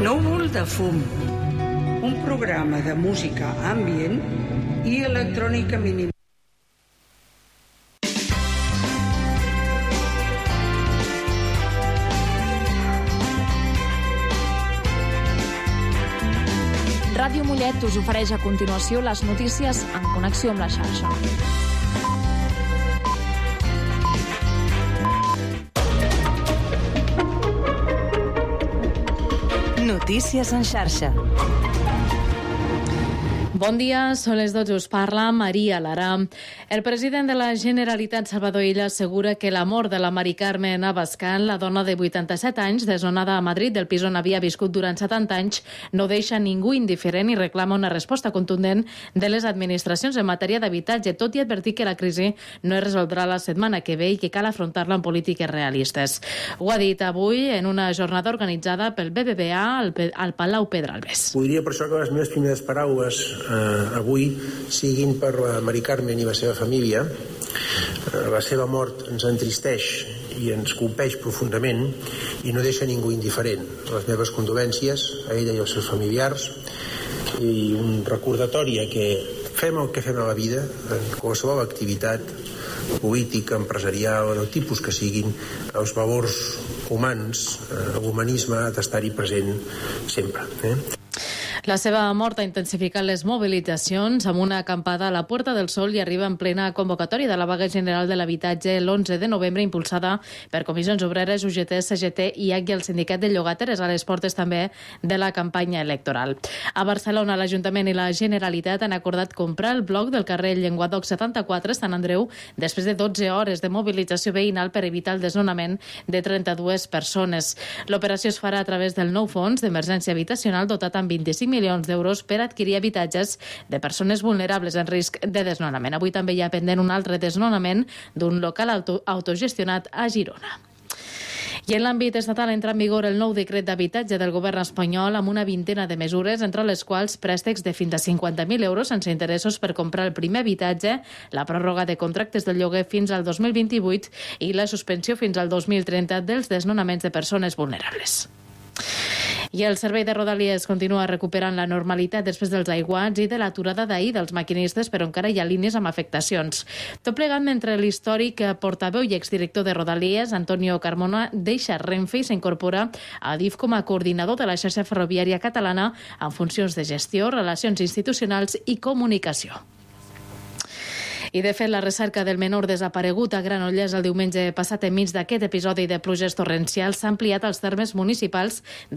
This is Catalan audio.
Núvol de fum, un programa de música ambient i electrònica minimal. Ràdio Mollet us ofereix a continuació les notícies en connexió amb la xarxa. Notícies en xarxa. Bon dia, són les 12, us parla Maria Lara. El president de la Generalitat, Salvador Illa, assegura que la mort de la Mari Carmen Abascal, la dona de 87 anys, desnonada a Madrid del pis on havia viscut durant 70 anys, no deixa ningú indiferent i reclama una resposta contundent de les administracions en matèria d'habitatge, tot i advertir que la crisi no es resoldrà la setmana que ve i que cal afrontar-la amb polítiques realistes. Ho ha dit avui en una jornada organitzada pel BBVA al Palau Pedralbes. Voldria per això que les meves primeres paraules avui siguin per la Mari Carmen i la seva família. La seva mort ens entristeix i ens colpeix profundament i no deixa ningú indiferent. Les meves condolències a ella i als seus familiars i un recordatori que fem el que fem a la vida, en qualsevol activitat política, empresarial, del tipus que siguin, els valors humans, l'humanisme ha d'estar-hi present sempre. La seva mort ha intensificat les mobilitzacions amb una acampada a la Puerta del Sol i arriba en plena convocatòria de la vaga general de l'habitatge l'11 de novembre impulsada per Comissions Obreres, UGT, CGT, IAC i el Sindicat de Llogateres a les portes també de la campanya electoral. A Barcelona, l'Ajuntament i la Generalitat han acordat comprar el bloc del carrer Llenguadoc 74 Sant Andreu després de 12 hores de mobilització veïnal per evitar el desnonament de 32 persones. L'operació es farà a través del nou fons d'emergència habitacional dotat amb 25 milions d'euros per adquirir habitatges de persones vulnerables en risc de desnonament. Avui també hi ha pendent un altre desnonament d'un local autogestionat a Girona. I en l'àmbit estatal entra en vigor el nou decret d'habitatge del govern espanyol amb una vintena de mesures, entre les quals préstecs de fins a 50.000 euros sense interessos per comprar el primer habitatge, la pròrroga de contractes de lloguer fins al 2028 i la suspensió fins al 2030 dels desnonaments de persones vulnerables. I el servei de Rodalies continua recuperant la normalitat després dels aiguats i de l'aturada d'ahir dels maquinistes, però encara hi ha línies amb afectacions. Tot plegat mentre l'històric portaveu i exdirector de Rodalies, Antonio Carmona, deixa Renfe i s'incorpora a Adif com a coordinador de la xarxa ferroviària catalana en funcions de gestió, relacions institucionals i comunicació. I, de fet, la recerca del menor desaparegut a Granollers el diumenge passat enmig d'aquest episodi de pluges torrencials s'ha ampliat als termes municipals